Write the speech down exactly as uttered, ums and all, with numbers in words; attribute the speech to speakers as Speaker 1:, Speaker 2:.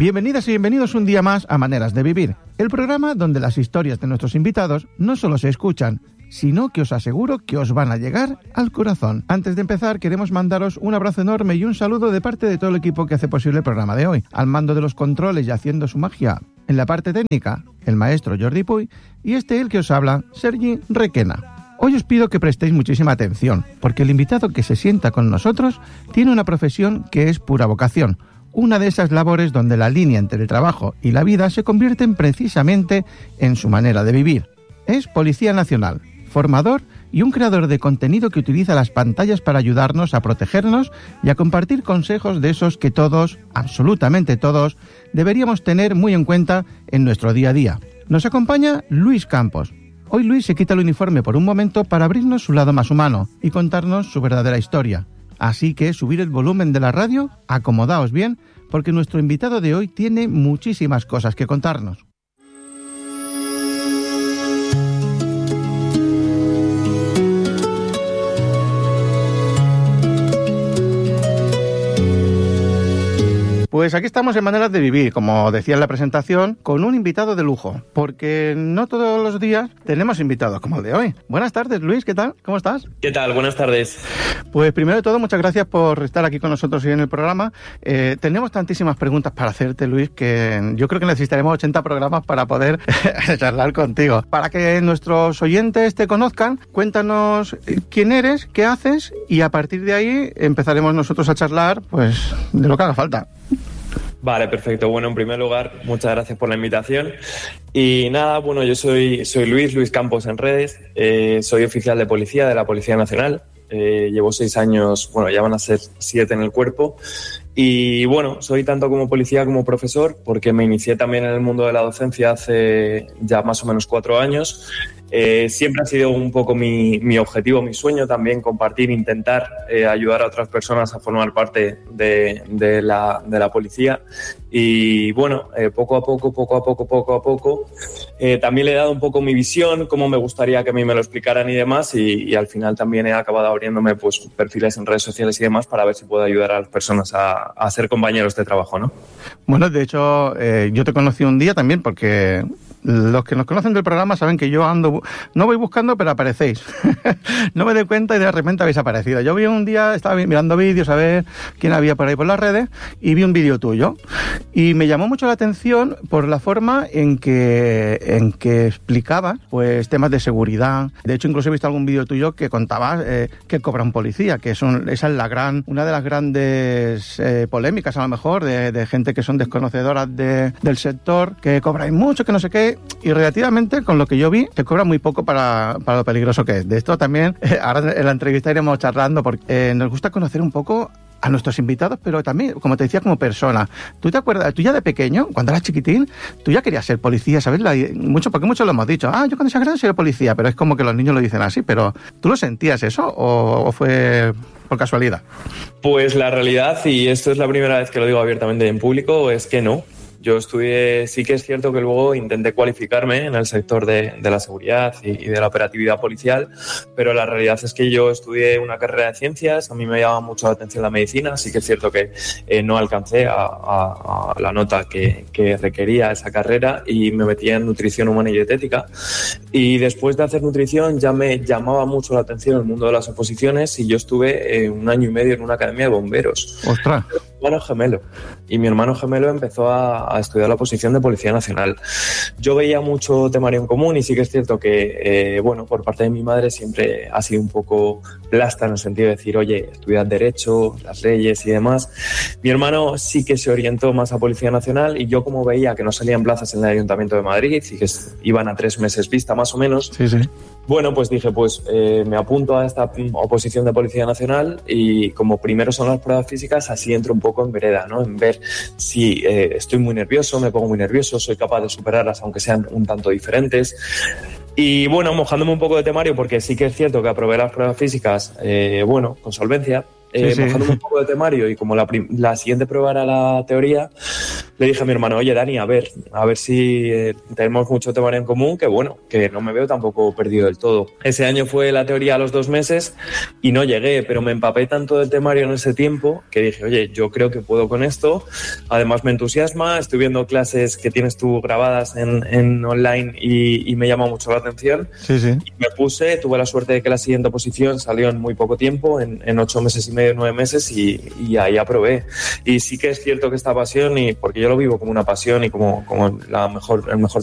Speaker 1: Bienvenidas y bienvenidos un día más a Maneras de Vivir, el programa donde las historias de nuestros invitados no solo se escuchan, sino que os aseguro que os van a llegar al corazón. Antes de empezar, queremos mandaros un abrazo enorme y un saludo de parte de todo el equipo que hace posible el programa de hoy. Al mando de los controles y haciendo su magia en la parte técnica, el maestro Jordi Puy, y este el que os habla, Sergi Requena. Hoy os pido que prestéis muchísima atención, porque el invitado que se sienta con nosotros tiene una profesión que es pura vocación, una de esas labores donde la línea entre el trabajo y la vida se convierten precisamente en su manera de vivir. Es Policía Nacional, formador y un creador de contenido que utiliza las pantallas para ayudarnos a protegernos y a compartir consejos de esos que todos, absolutamente todos, deberíamos tener muy en cuenta en nuestro día a día. Nos acompaña Luis Campos. Hoy Luis se quita el uniforme por un momento para abrirnos su lado más humano y contarnos su verdadera historia. Así que subir el volumen de la radio, acomodaos bien, porque nuestro invitado de hoy tiene muchísimas cosas que contarnos. Pues aquí estamos en Maneras de Vivir, como decía en la presentación, con un invitado de lujo, porque no todos los días tenemos invitados como el de hoy. Buenas tardes, Luis, ¿qué tal? ¿Cómo estás?
Speaker 2: ¿Qué tal? Buenas tardes.
Speaker 1: Pues primero de todo, muchas gracias por estar aquí con nosotros hoy en el programa. Eh, tenemos tantísimas preguntas para hacerte, Luis, que yo creo que necesitaremos ochenta programas para poder charlar contigo. Para que nuestros oyentes te conozcan, cuéntanos quién eres, qué haces, y a partir de ahí empezaremos nosotros a charlar, pues, de lo que haga falta.
Speaker 2: Vale, perfecto. Bueno, en primer lugar, muchas gracias por la invitación. Y nada, bueno, yo soy, soy Luis, Luis Campos en redes. Eh, soy oficial de policía de la Policía Nacional. Eh, llevo seis años, bueno, ya van a ser siete en el cuerpo. Y bueno, soy tanto como policía como profesor, porque me inicié también en el mundo de la docencia hace ya más o menos cuatro años. Eh, siempre ha sido un poco mi, mi objetivo, mi sueño también, compartir, intentar eh, ayudar a otras personas a formar parte de, de, la, de la policía. Y bueno, eh, poco a poco, poco a poco, poco a poco, eh, también le he dado un poco mi visión, cómo me gustaría que a mí me lo explicaran y demás, y, y al final también he acabado abriéndome pues perfiles en redes sociales y demás para ver si puedo ayudar a las personas a, a ser compañeros de trabajo, ¿no?
Speaker 1: Bueno, de hecho, eh, yo te conocí un día también porque los que nos conocen del programa saben que yo ando, no voy buscando, pero aparecéis. No me doy cuenta y de repente habéis aparecido. Yo vi un día, estaba mirando vídeos a ver quién había por ahí por las redes y vi un vídeo tuyo. Y me llamó mucho la atención por la forma en que, en que explicabas pues, temas de seguridad. De hecho, incluso he visto algún vídeo tuyo que contabas eh, que cobra un policía, que es un, esa es la gran, una de las grandes eh, polémicas, a lo mejor, de, de gente que son desconocedoras de, del sector, que cobráis mucho, que no sé qué. Y relativamente, con lo que yo vi, se cobra muy poco para, para lo peligroso que es. De esto también, eh, ahora en la entrevista iremos charlando, porque eh, nos gusta conocer un poco a nuestros invitados, pero también, como te decía, como persona. ¿Tú te acuerdas? Tú ya de pequeño, cuando eras chiquitín, tú ya querías ser policía, ¿sabes? La, mucho, porque muchos lo hemos dicho. Ah, yo cuando sea grande seré policía, pero es como que los niños lo dicen así. Pero ¿tú lo sentías eso o, o fue por casualidad?
Speaker 2: Pues la realidad, y esto es la primera vez que lo digo abiertamente en público, es que no. Yo estudié, sí que es cierto que luego intenté cualificarme en el sector de, de la seguridad y, y de la operatividad policial, pero la realidad es que yo estudié una carrera de ciencias, a mí me llama mucho la atención la medicina, sí que es cierto que eh, no alcancé a, a, a la nota que, que requería esa carrera y me metí en nutrición humana y dietética. Y después de hacer nutrición ya me llamaba mucho la atención el mundo de las oposiciones y yo estuve eh, un año y medio en una academia de bomberos.
Speaker 1: ¡Ostras!
Speaker 2: Mi hermano gemelo. Y mi hermano gemelo empezó a, a estudiar la oposición de Policía Nacional. Yo veía mucho temario en común y sí que es cierto que, eh, bueno, por parte de mi madre siempre ha sido un poco plasta en el sentido de decir, oye, estudiad Derecho, las leyes y demás. Mi hermano sí que se orientó más a Policía Nacional y yo como veía que no salían plazas en el Ayuntamiento de Madrid y que iban a tres meses vista más o menos,
Speaker 1: sí, sí.
Speaker 2: Bueno, pues dije, pues eh, me apunto a esta oposición de Policía Nacional y como primero son las pruebas físicas, así entro un poco en vereda, ¿no? En ver si eh, estoy muy nervioso, me pongo muy nervioso, soy capaz de superarlas aunque sean un tanto diferentes. Y bueno, mojándome un poco de temario porque sí que es cierto que aprobé las pruebas físicas, eh, bueno, con solvencia. Eh, sí, sí. Mojándome un poco de temario y como la, prim- la siguiente prueba era la teoría, le dije a mi hermano, oye, Dani, a ver, a ver si eh, tenemos mucho temario en común, que bueno, que no me veo tampoco perdido del todo. Ese año fue la teoría a los dos meses y no llegué, pero me empapé tanto del temario en ese tiempo que dije, oye, yo creo que puedo con esto. Además me entusiasma, estoy viendo clases que tienes tú grabadas en, en online y, y me llama mucho la atención.
Speaker 1: Sí, sí.
Speaker 2: Y me puse, tuve la suerte de que la siguiente oposición salió en muy poco tiempo, en, en ocho meses y medio, nueve meses, y, y ahí aprobé. Y sí que es cierto que esta pasión, y porque yo lo vivo como una pasión y como, como la mejor, el mejor